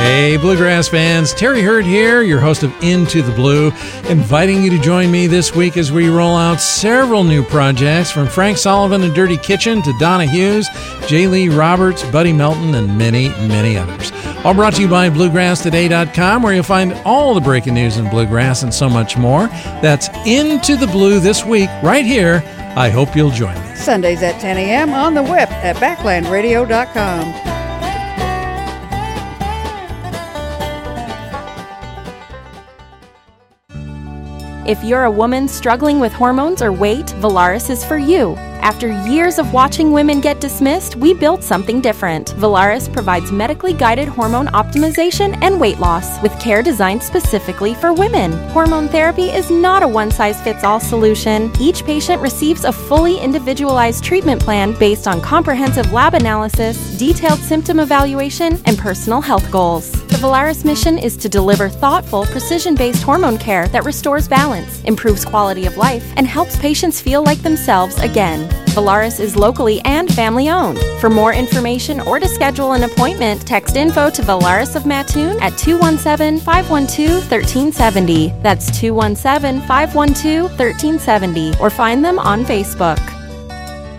Hey, Bluegrass fans, Terry Hurd here, your host of Into the Blue, inviting you to join me this week as we roll out several new projects from Frank Sullivan and Dirty Kitchen to Donna Hughes, J. Lee Roberts, Buddy Melton, and many, many others. All brought to you by BluegrassToday.com, where you'll find all the breaking news in bluegrass and so much more. That's Into the Blue this week, right here. I hope you'll join me. Sundays at 10 a.m. on the web at BacklandRadio.com. If you're a woman struggling with hormones or weight, Valaris is for you. After years of watching women get dismissed, we built something different. Valaris provides medically guided hormone optimization and weight loss with care designed specifically for women. Hormone therapy is not a one-size-fits-all solution. Each patient receives a fully individualized treatment plan based on comprehensive lab analysis, detailed symptom evaluation, and personal health goals. The Valaris mission is to deliver thoughtful, precision-based hormone care that restores balance, improves quality of life, and helps patients feel like themselves again. Valaris is locally and family-owned. For more information or to schedule an appointment, text info to Valaris of Mattoon at 217-512-1370. That's 217-512-1370, or find them on Facebook.